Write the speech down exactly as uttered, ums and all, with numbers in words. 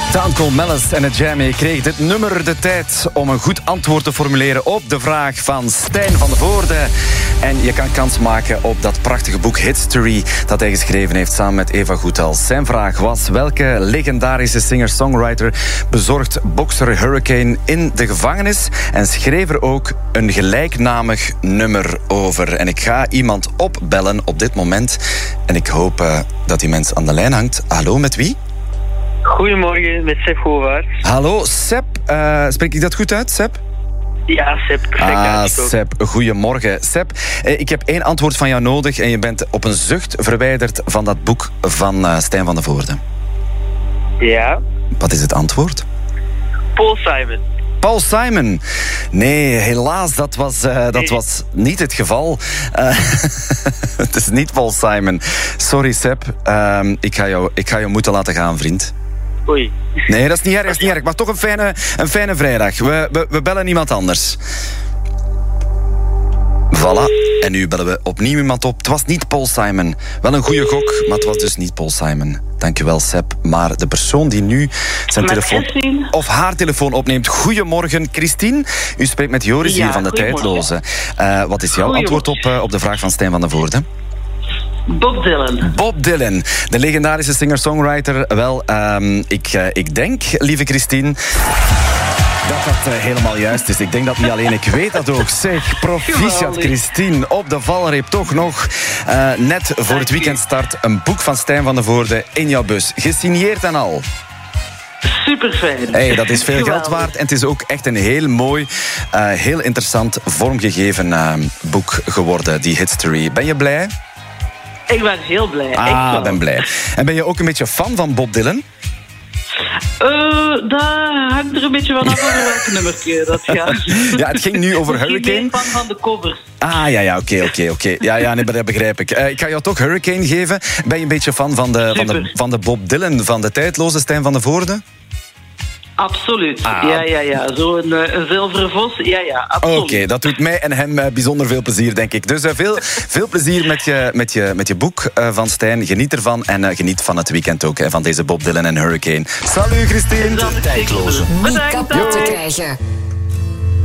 Uncle Mellis en het Jamie kreeg dit nummer de tijd om een goed antwoord te formuleren op de vraag van Stijn van de Voorde. En je kan kans maken op dat prachtige boek History dat hij geschreven heeft samen met Eva Goethals. Zijn vraag was: welke legendarische singer-songwriter bezorgt bokser Hurricane in de gevangenis en schreef er ook een gelijknamig nummer over? En ik ga iemand opbellen op dit moment en ik hoop uh, dat die mens aan de lijn hangt. Hallo, met wie? Goedemorgen, met Sepp Govaert. Hallo, Sepp. Uh, spreek ik dat goed uit, Sepp? Ja, Sepp. Perfect ah, uitgesproken. Sepp. Goedemorgen. Sepp, uh, ik heb één antwoord van jou nodig en je bent op een zucht verwijderd van dat boek van uh, Stijn van de Voorde. Ja. Wat is het antwoord? Paul Simon. Paul Simon. Nee, helaas, dat was, uh, dat Nee. was niet het geval. Uh, het is niet Paul Simon. Sorry, Sepp. Uh, ik, ga jou, ik ga jou moeten laten gaan, vriend. Oei. Nee, dat is niet erg, dat is niet erg. Maar toch een fijne, een fijne vrijdag. We, we, we bellen iemand anders. Voilà. En nu bellen we opnieuw iemand op. Het was niet Paul Simon. Wel een goede gok, maar het was dus niet Paul Simon. Dankjewel, Sepp. Maar de persoon die nu zijn Met telefoon Christine. of haar telefoon opneemt. Goedemorgen, Christine. U spreekt met Joris Ja, hier van de goedemorgen. Tijdloze. Uh, wat is jouw Goedemorgen. antwoord op, uh, op de vraag van Stijn van de Voorde? Bob Dylan. Bob Dylan, de legendarische singer-songwriter. Wel, um, ik, uh, ik denk, lieve Christine, dat dat uh, helemaal juist is. Ik denk dat niet alleen, ik weet dat ook. Zeg, proficiat Geweldig. Christine, op de valreep toch nog. Uh, net voor het weekend start een boek van Stijn van de Voorde in jouw bus. Gesigneerd en al. Super fijn. Hey, dat is veel geld Geweldig. waard. En het is ook echt een heel mooi, uh, heel interessant vormgegeven uh, boek geworden, die History. Ben je blij? Ik ben heel blij. echt Ah, wel. ben blij. En ben je ook een beetje fan van Bob Dylan? Uh, dat hangt er een beetje van af over welk nummertje dat gaat. Ja, het ging nu over Ik ben Hurricane. meer fan van de covers. Ah, ja, ja, oké, oké, oké. Ja, ja, nee, dat begrijp ik. Uh, ik ga jou toch Hurricane geven. Ben je een beetje fan van de, van de, Super. van de Bob Dylan, van de tijdloze Stijn van de Voorde? Absoluut. Ah. Ja, ja, ja. Zo een, eh, een zilveren vos. Ja, ja, Oké, absoluut. dat doet mij en hem uh, bijzonder veel plezier, denk ik. Dus uh, veel, veel plezier met je, met je, met je boek uh, van Stijn. Geniet ervan en uh, geniet van het weekend ook, hè, van deze Bob Dylan en Hurricane. Salut, Christine. Dat is Tijdloze. zeker. Niet Bedankt. kapot te Doei. krijgen.